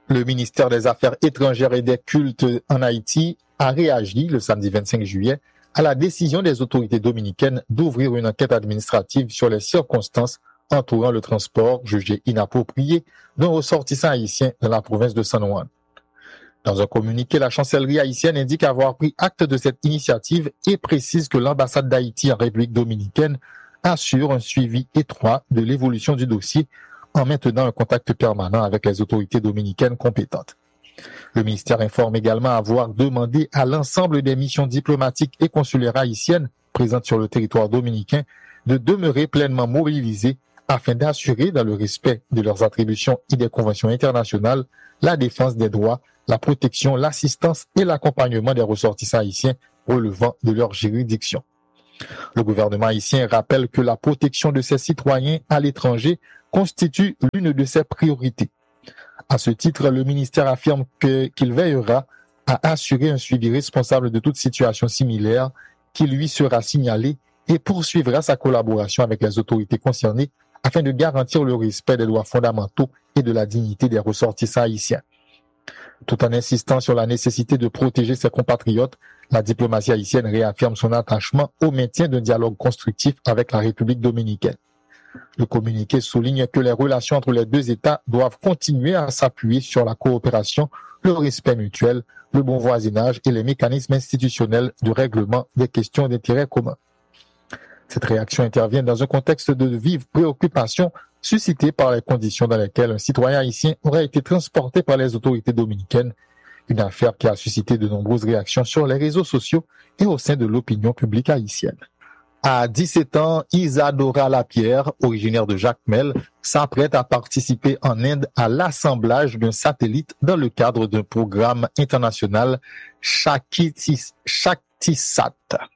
Le ministère des Affaires étrangères et des cultes en Haïti a réagi le samedi 25 juillet à la décision des autorités dominicaines d'ouvrir une enquête administrative sur les circonstances entourant le transport jugé inapproprié d'un ressortissant haïtien dans la province de San Juan. Dans un communiqué, la chancellerie haïtienne indique avoir pris acte de cette initiative et précise que l'ambassade d'Haïti en République dominicaine assure un suivi étroit de l'évolution du dossier en maintenant un contact permanent avec les autorités dominicaines compétentes. Le ministère informe également avoir demandé à l'ensemble des missions diplomatiques et consulaires haïtiennes présentes sur le territoire dominicain de demeurer pleinement mobilisées afin d'assurer, dans le respect de leurs attributions et des conventions internationales, la défense des droits, la protection, l'assistance et l'accompagnement des ressortissants haïtiens relevant de leur juridiction. Le gouvernement haïtien rappelle que la protection de ses citoyens à l'étranger constitue l'une de ses priorités. À ce titre, le ministère affirme qu'il veillera à assurer un suivi responsable de toute situation similaire qui lui sera signalée et poursuivra sa collaboration avec les autorités concernées afin de garantir le respect des droits fondamentaux et de la dignité des ressortissants haïtiens. Tout en insistant sur la nécessité de protéger ses compatriotes, la diplomatie haïtienne réaffirme son attachement au maintien d'un dialogue constructif avec la République dominicaine. Le communiqué souligne que les relations entre les deux États doivent continuer à s'appuyer sur la coopération, le respect mutuel, le bon voisinage et les mécanismes institutionnels de règlement des questions d'intérêt commun. Cette réaction intervient dans un contexte de vive préoccupation suscitée par les conditions dans lesquelles un citoyen haïtien aurait été transporté par les autorités dominicaines, une affaire qui a suscité de nombreuses réactions sur les réseaux sociaux et au sein de l'opinion publique haïtienne. À 17 ans, Isadora Lapierre, originaire de Jacmel, s'apprête à participer en Inde à l'assemblage d'un satellite dans le cadre d'un programme international Shaktisat.